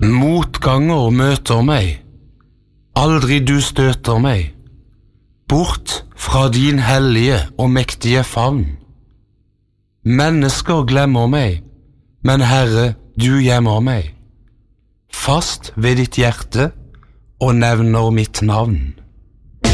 Motganger møter meg, aldri du støter meg, bort fra din hellige og mektige favn. Mennesker glemmer meg, men Herre, du gjemmer meg, fast ved ditt hjerte og nevner mitt navn.